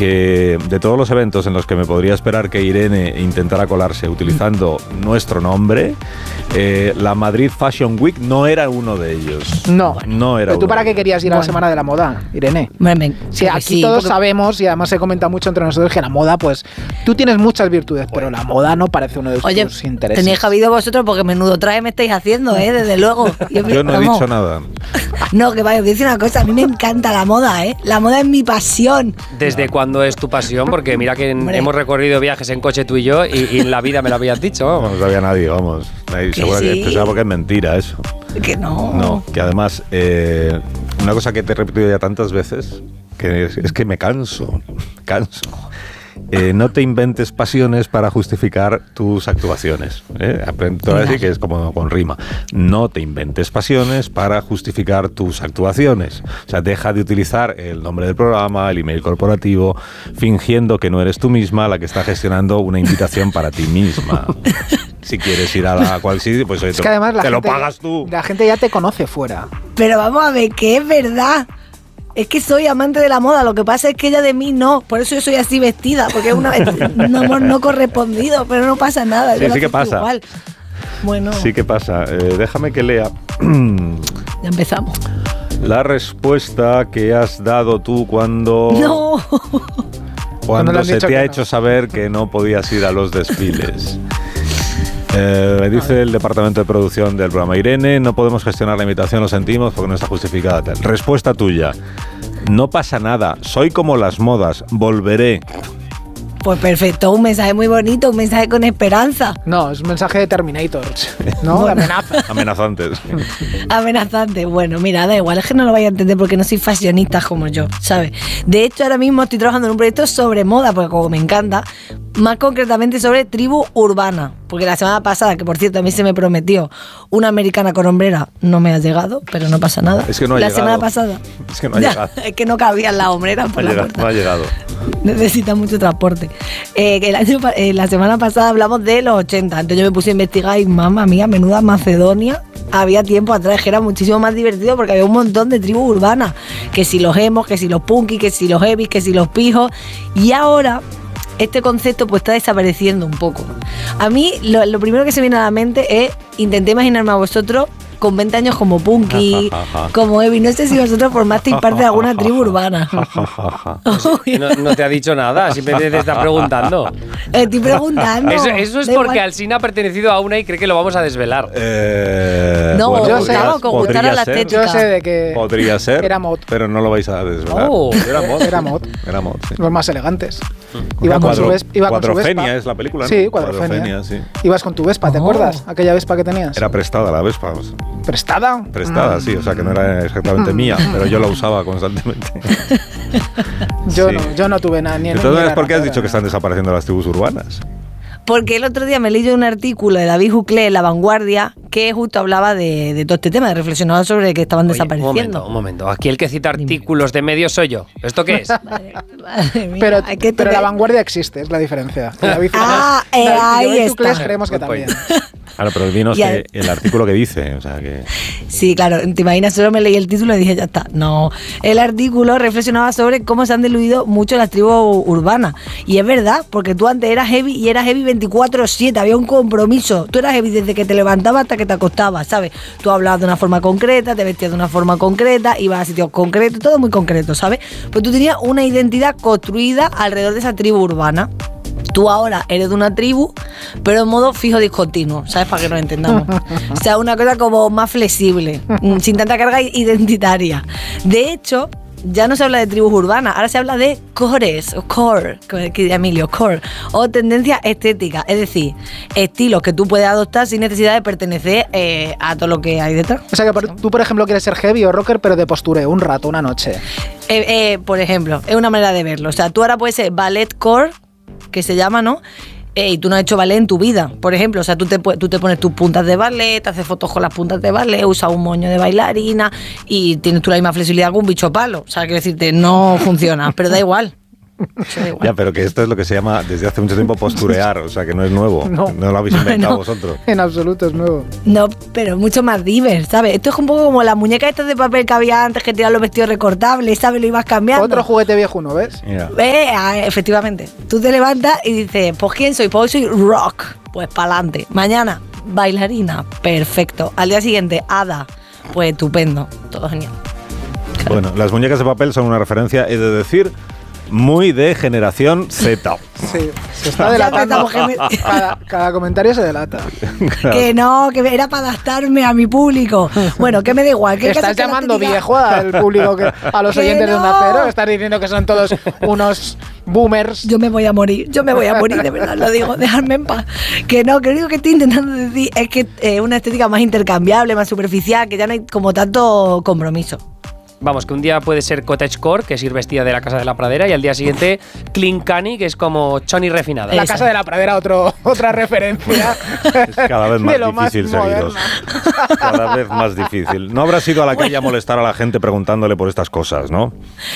que de todos los eventos en los que me podría esperar que Irene intentara colarse utilizando nuestro nombre, la Madrid Fashion Week no era uno de ellos. No era. ¿Pero tú para qué ellos. querías ir a la Semana de la Moda, Irene? Sí, aquí sí, todos sabemos, y además se comenta mucho entre nosotros, que la moda, pues, tú tienes muchas virtudes, pero la moda no parece uno de tus intereses. Tenéis habido vosotros porque menudo traje me estáis haciendo, desde luego. Yo no he dicho nada. No, que vaya, os voy a decir una cosa, a mí me encanta la moda, La moda es mi pasión. ¿Desde cuándo es tu pasión? Porque mira que hemos recorrido viajes en coche tú y yo y en la vida me lo habías dicho, vamos. No sabía nadie, vamos. Seguro que pensaba porque es mentira eso. Que no. No, que además, una cosa que te he repetido ya tantas veces, que es que me canso. No te inventes pasiones para justificar tus actuaciones. Te voy a decir que es como con rima. No te inventes pasiones para justificar tus actuaciones. O sea, deja de utilizar el nombre del programa, el email corporativo, fingiendo que no eres tú misma la que está gestionando una invitación para ti misma. Si quieres ir a la cual sitio, pues es que además te lo pagas tú. La gente ya te conoce fuera. Pero vamos a ver, que es verdad. Es que soy amante de la moda, lo que pasa es que ella de mí no, por eso yo soy así vestida, porque es un amor no correspondido, pero no pasa nada. Sí que pasa. Igual. Bueno. Sí que pasa. Déjame que lea. Ya empezamos. La respuesta que has dado tú cuando... No. Cuando se te ha hecho saber que no podías ir a los desfiles. Me dice el departamento de producción del programa: Irene, no podemos gestionar la invitación, lo sentimos porque no está justificada. Tal. Respuesta tuya: no pasa nada, soy como las modas, volveré. Pues perfecto, un mensaje muy bonito, un mensaje con esperanza. No, es un mensaje de Terminator, ¿no? Bueno. De amenaza. Amenazantes. Amenazante. Bueno, mira, da igual, es que no lo vais a entender porque no soy fashionista como yo, ¿sabes? De hecho, ahora mismo estoy trabajando en un proyecto sobre moda, porque como me encanta, más concretamente sobre tribu urbana. Porque la semana pasada, que por cierto a mí se me prometió una americana con hombrera, no me ha llegado, pero no pasa nada. Es que no ha llegado. La semana pasada. Es que no ha llegado. Es que no cabían las hombreras por la puerta. No ha llegado. Necesita mucho transporte. La semana pasada hablamos de los 80, entonces yo me puse a investigar y mamma mía, menuda Macedonia. Había tiempo atrás que era muchísimo más divertido porque había un montón de tribus urbanas, que si los emos, que si los punkis, que si los heavies, que si los pijos, y ahora este concepto pues está desapareciendo un poco. A mí lo primero que se viene a la mente es intenté imaginarme a vosotros con 20 años como punky, como heavy. No sé si vosotros formasteis parte de alguna tribu urbana. No te ha dicho nada, simplemente te está preguntando. Estoy preguntando. Eso es porque Alsina ha pertenecido a una y cree que lo vamos a desvelar. No, bueno, con gustar a la estética. Yo sé de que podría ser, era mod, pero no lo vais a desvelar. Era mod, sí. Los más elegantes. Iba con su Vespa. Cuadrofenia es la película, ¿no? Sí, Cuadrofenia. Sí. Ibas con tu Vespa, ¿te acuerdas? Aquella Vespa que tenías. Era prestada la Vespa. ¿Prestada? Prestada, sí, o sea que no era exactamente mía, pero yo la usaba constantemente. Yo no tuve nada. Entonces, ¿por qué has dicho que están desapareciendo las tribus urbanas? Porque el otro día me leí un artículo de David Huclé en La Vanguardia que justo hablaba de todo este tema, de reflexionaba sobre que estaban desapareciendo. Un momento. Aquí el que cita artículos de medios soy yo. ¿Esto qué es? Madre mía, pero La Vanguardia existe, es la diferencia. Ahí está. Creemos que también. Claro, pero dinos el artículo que dice, o sea que... Sí, claro, te imaginas, solo me leí el título y dije, ya está. No, el artículo reflexionaba sobre cómo se han diluido mucho las tribus urbanas. Y es verdad, porque tú antes eras heavy y eras heavy 24/7, había un compromiso. Tú eras heavy desde que te levantabas hasta que te acostabas, ¿sabes? Tú hablabas de una forma concreta, te vestías de una forma concreta, ibas a sitios concretos, todo muy concreto, ¿sabes? Pues tú tenías una identidad construida alrededor de esa tribu urbana. Tú ahora eres de una tribu, pero en modo fijo discontinuo, ¿sabes? Para que nos entendamos. O sea, una cosa como más flexible, sin tanta carga identitaria. De hecho, ya no se habla de tribus urbanas, ahora se habla de cores, o core, que diría Emilio, core, o tendencias estéticas, es decir, estilos que tú puedes adoptar sin necesidad de pertenecer a todo lo que hay detrás. O sea, que tú, por ejemplo, quieres ser heavy o rocker, pero de postureo, un rato, una noche. Por ejemplo, es una manera de verlo. O sea, tú ahora puedes ser ballet core, que se llama, ¿no? Y tú no has hecho ballet en tu vida, por ejemplo. O sea, tú te pones tus puntas de ballet, te haces fotos con las puntas de ballet, usas un moño de bailarina y tienes tú la misma flexibilidad que un bicho palo. O sea, quiero decirte, no funciona, pero da igual. Ya, pero que esto es lo que se llama desde hace mucho tiempo posturear, o sea que no es nuevo. No lo habéis inventado vosotros. En absoluto es nuevo. No, pero mucho más diverso, ¿sabes? Esto es un poco como las muñecas estas de papel que había antes que tiraban los vestidos recortables, ¿sabes? Lo ibas cambiando. Otro juguete viejuno, ¿ves? Efectivamente. Tú te levantas y dices, pues ¿quién soy? Pues soy rock. Pues pa'lante. Mañana, bailarina. Perfecto. Al día siguiente, hada. Pues estupendo. Todo genial. Claro. Bueno, las muñecas de papel son una referencia, he de decir, muy de generación Z. Sí, se está delatando. Cada comentario se delata. Claro. Que no, que era para adaptarme a mi público. Bueno, que me da igual. ¿Qué estás llamando viejo al público, a los oyentes de Onda Cero? ¿Estás diciendo que son todos unos boomers? Yo me voy a morir, de verdad, lo digo, dejadme en paz. Que no, que lo único que estoy intentando decir es que es una estética más intercambiable, más superficial, que ya no hay como tanto compromiso. Vamos, que un día puede ser cottagecore, que es ir vestida de la Casa de la Pradera, y al día siguiente clean canny, que es como choni refinada. La Casa de la Pradera, otra referencia. Es cada vez más difícil seguiros. Cada vez más difícil. No habrás ido a la calle a molestar a la gente preguntándole por estas cosas, ¿no?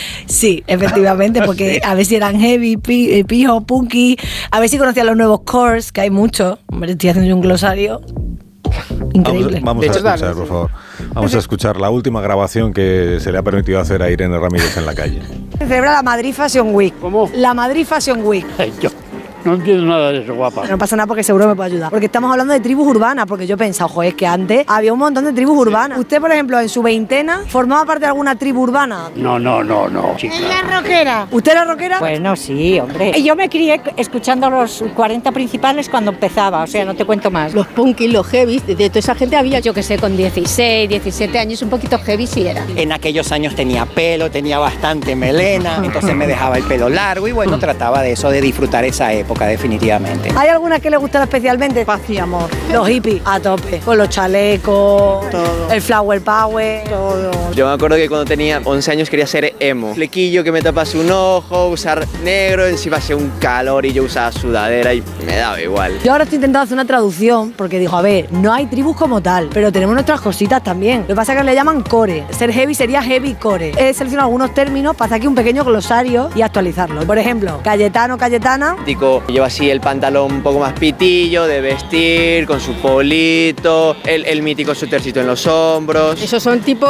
Sí, efectivamente, porque a ver si eran heavy, pijo, punky, a ver si conocían los nuevos cores, que hay muchos. Hombre, estoy haciendo un glosario. Increíble. Vamos a escuchar, por favor. Vamos a escuchar la última grabación que se le ha permitido hacer a Irene Ramírez en la calle. Se celebra la Madrid Fashion Week. ¿Cómo? La Madrid Fashion Week. Yo no entiendo nada de eso, guapa. No pasa nada porque seguro me puede ayudar. Porque estamos hablando de tribus urbanas, porque yo he pensado, joder, es que antes había un montón de tribus urbanas. ¿Usted, por ejemplo, en su veintena formaba parte de alguna tribu urbana? No, chica. ¿Es la rockera? ¿Usted era rockera? Bueno, sí, hombre. Yo me crié escuchando los 40 principales cuando empezaba, o sea, no te cuento más. Los punkis, los heavies, de toda esa gente había, yo que sé, con 16, 17 años, un poquito heavy sí era. En aquellos años tenía pelo, tenía bastante melena, entonces me dejaba el pelo largo y bueno, trataba de eso, de disfrutar esa época definitivamente. ¿Hay alguna que le gustara especialmente? Paz y amor. Los hippies, a tope. Con los chalecos, todo. El flower power, todo. Yo me acuerdo que cuando tenía 11 años quería ser emo. Flequillo que me tapase un ojo, usar negro, encima hacía un calor y yo usaba sudadera y me daba igual. Yo ahora estoy intentando hacer una traducción porque digo, a ver, no hay tribus como tal, pero tenemos nuestras cositas también. Lo que pasa es que le llaman core. Ser heavy sería heavy core. He seleccionado algunos términos para hacer aquí un pequeño glosario y actualizarlo. Por ejemplo, Cayetano, Cayetana. Tico lleva así el pantalón un poco más pitillo de vestir, con su polito, el mítico suétercito en los hombros. ¿Esos son tipo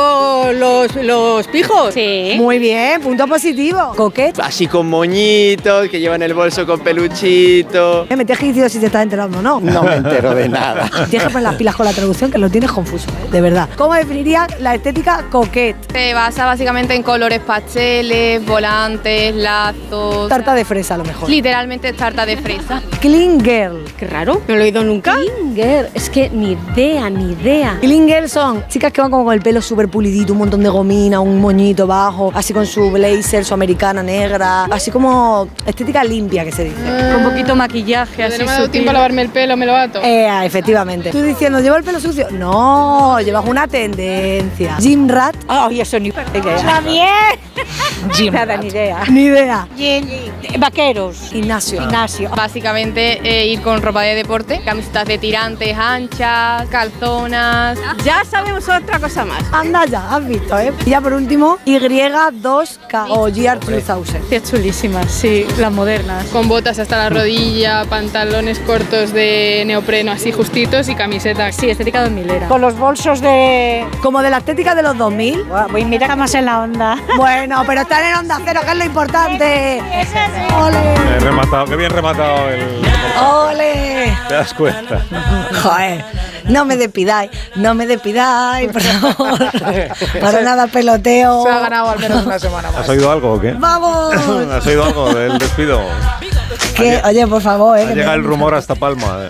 los pijos? Sí. Muy bien, punto positivo. Coquet. Así con moñitos, que llevan el bolso con peluchito. Me tienes que decir si te estás enterando o no. No me entero de nada. Tienes que poner las pilas con la traducción, que lo tienes confuso, de verdad. ¿Cómo definiría la estética coquet? Se basa básicamente en colores pasteles, volantes, lazos. Tarta de fresa, a lo mejor. Literalmente tarta de fresa. Clean girl. Qué raro, no lo he oído nunca. Clean girl, es que ni idea. Clean girl son chicas que van como con el pelo súper pulidito, un montón de gomina, un moñito bajo, así con su blazer, su americana negra, así como estética limpia, que se dice. Con un poquito de maquillaje, así. No me ha dado tiempo a lavarme el pelo, me lo bato. Efectivamente. Tú diciendo, ¿llevo el pelo sucio? No, llevas una tendencia. Gym rat. Ay, eso ni... También. Nada, ni idea. Ni idea. Vaqueros. Gimnasio. Básicamente ir con ropa de deporte, camisetas de tirantes anchas, calzonas. Ya sabemos otra cosa más. Anda ya, has visto, ¿eh? Y ya por último, Y2K o GR2000. Qué chulísimas, sí, las modernas. Con botas hasta la rodilla, pantalones cortos de neopreno así justitos y camisetas. Sí, estética 2000era. Con los bolsos de... Como de la estética de los 2000. Voy, mira, estamos en la onda. Bueno, pero están en Onda Cero, que es lo importante. ¡Ole! Rematado, qué bien rematado el... ¡Ole! ¿Te das cuenta? Joder, no me despidáis, por favor. Para nada peloteo. Se ha ganado al menos una semana más. ¿Has oído algo o qué? ¡Vamos! ¿Has oído algo del despido? ¿Qué? Oye, por favor, Ha llegado el rumor hasta Palma.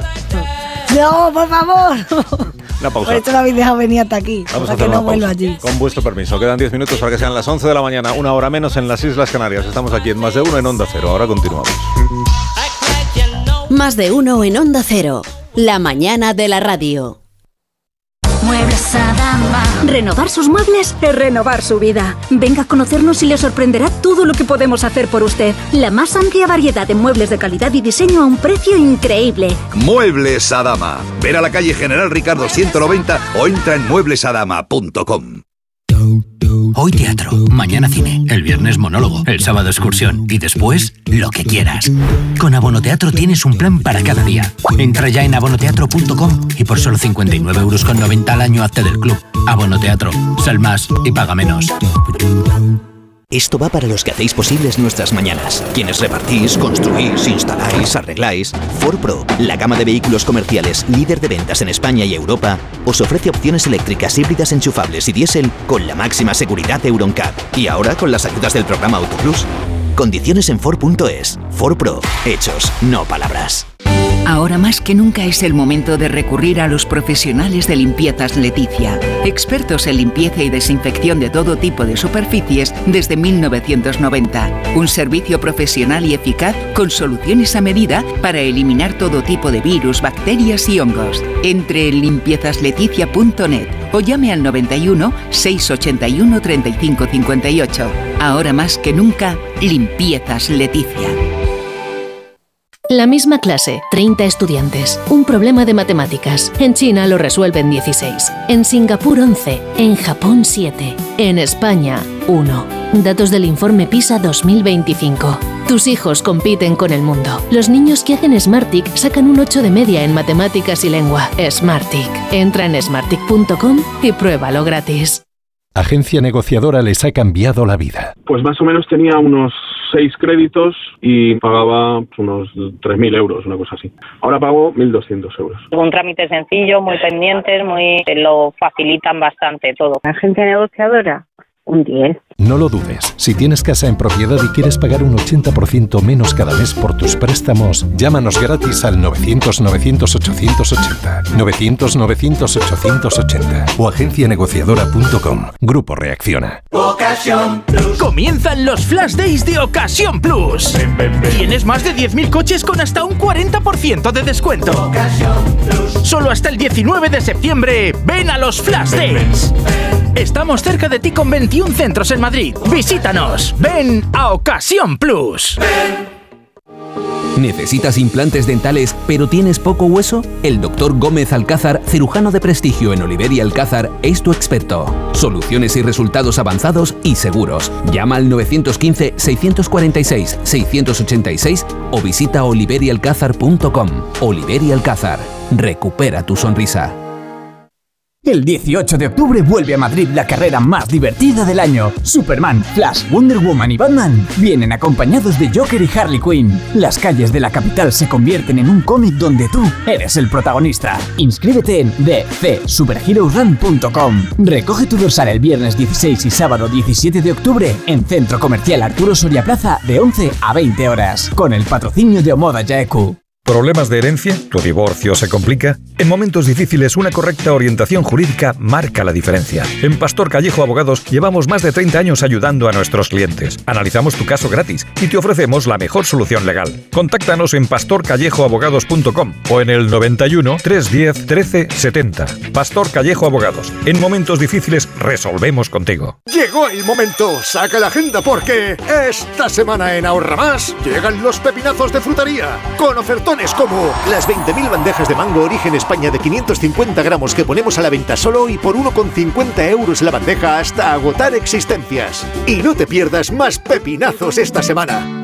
No, por favor. Una pausa. Por esto lo habéis dejado venir hasta aquí. Vamos a para hacer que no una vuelva pausa. allí. Con vuestro permiso. Quedan 10 minutos para que sean las 11 de la mañana, una hora menos en las Islas Canarias. Estamos aquí en Más de Uno en Onda Cero. Ahora continuamos. Más de Uno en Onda Cero. La mañana de la radio. Muebles Adama. Renovar sus muebles es renovar su vida. Venga a conocernos y le sorprenderá todo lo que podemos hacer por usted. La más amplia variedad de muebles de calidad y diseño a un precio increíble. Muebles Adama. Ver a la calle General Ricardo 190 o entra en mueblesadama.com. Hoy teatro, mañana cine, el viernes monólogo, el sábado excursión y después lo que quieras. Con Abonoteatro tienes un plan para cada día. Entra ya en abonoteatro.com y por solo 59,90 € al año hazte del club. Abonoteatro, sal más y paga menos. Esto va para los que hacéis posibles nuestras mañanas. Quienes repartís, construís, instaláis, arregláis. Ford Pro, la gama de vehículos comerciales líder de ventas en España y Europa, os ofrece opciones eléctricas híbridas enchufables y diésel con la máxima seguridad Euro NCAP. Y ahora con las ayudas del programa AutoPlus. Condiciones en Ford.es. Ford Pro. Hechos, no palabras. Ahora más que nunca es el momento de recurrir a los profesionales de Limpiezas Leticia. Expertos en limpieza y desinfección de todo tipo de superficies desde 1990. Un servicio profesional y eficaz con soluciones a medida para eliminar todo tipo de virus, bacterias y hongos. Entre en limpiezasLeticia.net o llame al 91 681 35 58. Ahora más que nunca, Limpiezas Leticia. La misma clase, 30 estudiantes, un problema de matemáticas. En China lo resuelven 16, en Singapur 11, en Japón 7, en España 1. Datos del informe PISA 2025. Tus hijos compiten con el mundo. Los niños que hacen Smartick sacan un 8 de media en matemáticas y lengua. Smartick. Entra en smartick.com y pruébalo gratis. Agencia Negociadora les ha cambiado la vida. Pues más o menos tenía unos 6 créditos y pagaba unos 3.000 euros, una cosa así. Ahora pago 1.200 euros. Un trámite sencillo, muy pendientes, lo facilitan bastante todo. Agencia Negociadora, un 10. No lo dudes. Si tienes casa en propiedad y quieres pagar un 80% menos cada mes por tus préstamos, llámanos gratis al 900-900-880. 900-900-880 o agencianegociadora.com. Grupo Reacciona. Ocasión Plus. Comienzan los Flash Days de Ocasión Plus. Tienes más de 10.000 coches con hasta un 40% de descuento. Ocasión Plus. Solo hasta el 19 de septiembre. Ven a los Flash Days. Estamos cerca de ti con 21 centros en Madrid. Visítanos. Ven a Ocasión Plus. ¿Necesitas implantes dentales pero tienes poco hueso? El Dr. Gómez Alcázar, cirujano de prestigio en Oliver y Alcázar, es tu experto. Soluciones y resultados avanzados y seguros. Llama al 915-646-686 o visita oliverialcázar.com. Oliver y Alcázar. Recupera tu sonrisa. El 18 de octubre vuelve a Madrid la carrera más divertida del año. Superman, Flash, Wonder Woman y Batman vienen acompañados de Joker y Harley Quinn. Las calles de la capital se convierten en un cómic donde tú eres el protagonista. Inscríbete en dcsuperheroesrun.com. Recoge tu dorsal el viernes 16 y sábado 17 de octubre en Centro Comercial Arturo Soria Plaza de 11 a 20 horas. Con el patrocinio de Omoda Yaeku. ¿Problemas de herencia? ¿Tu divorcio se complica? En momentos difíciles, una correcta orientación jurídica marca la diferencia. En Pastor Callejo Abogados llevamos más de 30 años ayudando a nuestros clientes. Analizamos tu caso gratis y te ofrecemos la mejor solución legal. Contáctanos en pastorcallejoabogados.com o en el 91 310 13 70. Pastor Callejo Abogados. En momentos difíciles resolvemos contigo. Llegó el momento. Saca la agenda porque esta semana en Ahorra Más llegan los pepinazos de frutería con ofertones como las 20.000 bandejas de mango Origen España de 550 gramos que ponemos a la venta solo y por 1,50 € la bandeja hasta agotar existencias. Y no te pierdas más pepinazos esta semana.